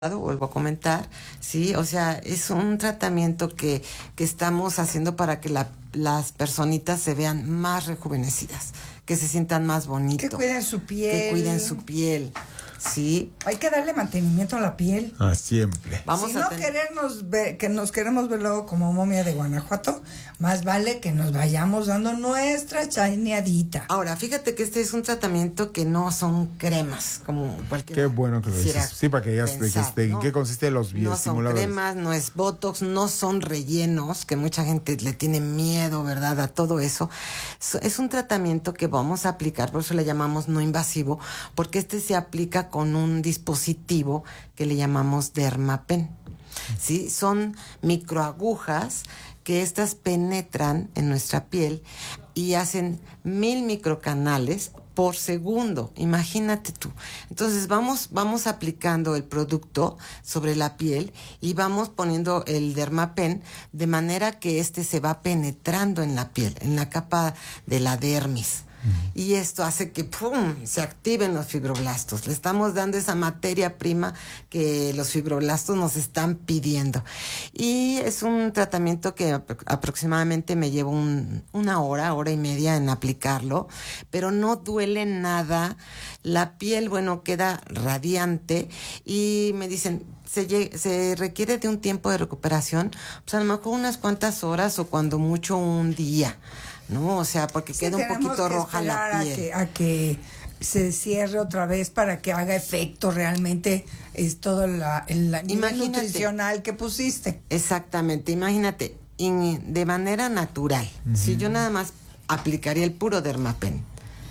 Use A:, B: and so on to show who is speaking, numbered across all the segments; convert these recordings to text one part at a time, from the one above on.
A: vuelvo a comentar, sí, o sea, es un tratamiento que estamos haciendo para que las personitas se vean más rejuvenecidas, que se sientan más bonitos.
B: Que cuiden su piel.
A: Que cuiden su piel, sí.
B: Hay que darle mantenimiento a la piel.
C: Ah, siempre.
B: Si no que nos queremos ver luego como momia de Guanajuato, más vale que nos vayamos dando nuestra chaneadita.
A: Ahora, fíjate que este es un tratamiento que no son cremas, como cualquier.
C: Qué bueno que lo dices. Sí, para que ya ¿en qué consiste los bioestimuladores?
A: No son cremas, no es botox, no son rellenos, que mucha gente le tiene miedo, ¿verdad?, a todo eso. Es un tratamiento que vamos a aplicar, por eso le llamamos no invasivo, porque este se aplica con un dispositivo que le llamamos Dermapen. ¿Sí? Son microagujas que estas penetran en nuestra piel y hacen 1000 microcanales por segundo, imagínate tú. Entonces vamos aplicando el producto sobre la piel y vamos poniendo el Dermapen de manera que este se va penetrando en la piel, en la capa de la dermis. Y esto hace que ¡pum!, se activen los fibroblastos. Le estamos dando esa materia prima que los fibroblastos nos están pidiendo. Y es un tratamiento que aproximadamente me llevo una hora y media en aplicarlo, pero no duele nada. La piel, bueno, queda radiante y me dicen, se requiere de un tiempo de recuperación, pues a lo mejor unas cuantas horas o cuando mucho un día, ¿no? O sea, porque queda un poquito roja la piel.
B: A que se cierre otra vez para que haga efecto realmente es todo el nivel nutricional que pusiste.
A: Exactamente, imagínate, de manera natural, si yo nada más aplicaría el puro Dermapen,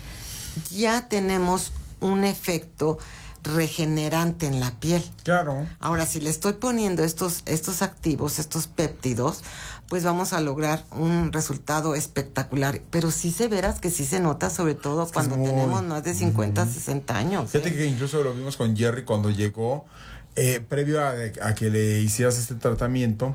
A: ya tenemos un efecto regenerante en la piel.
C: Claro.
A: Ahora, si le estoy poniendo estos activos, estos péptidos, pues vamos a lograr un resultado espectacular. Pero sí se verás que sí se nota, sobre todo cuando tenemos más de 50, 60 años.
C: Fíjate que incluso lo vimos con Jerry cuando llegó, previo a que le hicieras este tratamiento,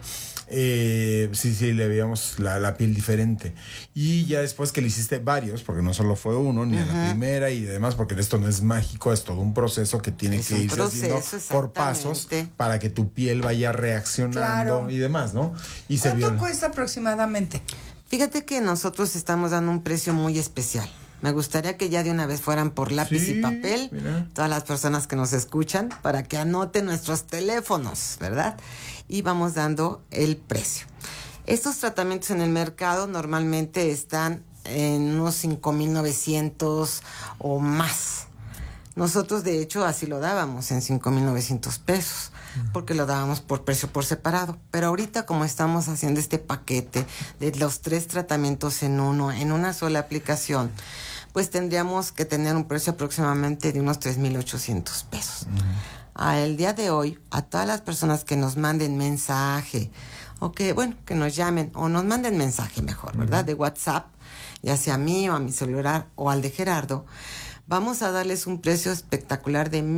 C: sí, le veíamos la piel diferente. Y ya después que le hiciste varios, porque no solo fue uno, ni a la primera y demás, porque esto no es mágico, es todo un proceso que tiene que irse haciendo por pasos para que tu piel vaya reaccionando y demás, ¿no? Y
B: ¿Cuánto cuesta aproximadamente?
A: Fíjate que nosotros estamos dando un precio muy especial. Me gustaría que ya de una vez fueran por lápiz y papel, todas las personas que nos escuchan, para que anoten nuestros teléfonos, ¿verdad? Y vamos dando el precio. Estos tratamientos en el mercado normalmente están en unos 5,900 o más. Nosotros, de hecho, así lo dábamos en 5,900 pesos, porque lo dábamos por precio por separado. Pero ahorita, como estamos haciendo este paquete de los 3 tratamientos en una sola aplicación, pues tendríamos que tener un precio aproximadamente de unos 3,800 pesos. El día de hoy, a todas las personas que nos manden mensaje, o que nos llamen, o nos manden mensaje mejor, ¿verdad?, de WhatsApp, ya sea a mí o a mi celular o al de Gerardo, vamos a darles un precio espectacular de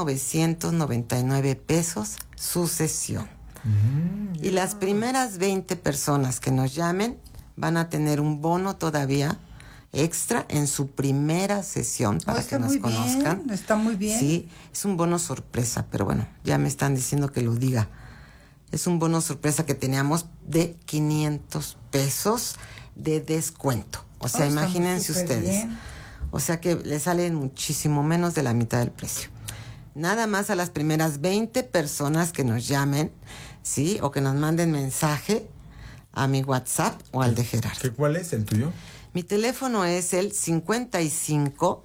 A: 1,999 pesos su sesión. Y las primeras 20 personas que nos llamen van a tener un bono todavía extra en su primera sesión para que nos conozcan.
B: Está muy bien.
A: Sí, es un bono sorpresa, pero bueno, ya me están diciendo que lo diga. Es un bono sorpresa que teníamos de 500 pesos de descuento. O sea, imagínense ustedes. Bien. O sea que le salen muchísimo menos de la mitad del precio. Nada más a las primeras 20 personas que nos llamen, ¿sí? O que nos manden mensaje a mi WhatsApp o al de Gerardo.
C: ¿Cuál es el tuyo?
A: Mi teléfono es el 55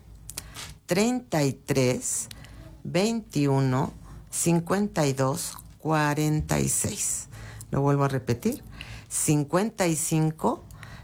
A: 33 21 52 46. Lo vuelvo a repetir. 55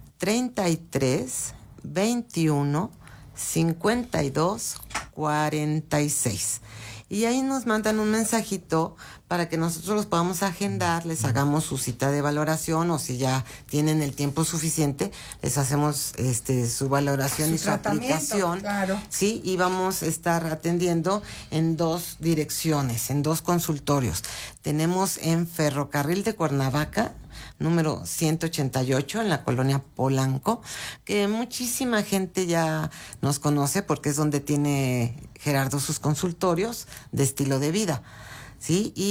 A: 33 21 52 46. Y ahí nos mandan un mensajito para que nosotros los podamos agendar, les hagamos su cita de valoración, o si ya tienen el tiempo suficiente, les hacemos su valoración y su aplicación.
B: Claro.
A: Sí, y vamos a estar atendiendo en 2 direcciones, en 2 consultorios. Tenemos en Ferrocarril de Cuernavaca, número 188, en la colonia Polanco, que muchísima gente ya nos conoce porque es donde tiene Gerardo sus consultorios de estilo de vida. ¿sí? Y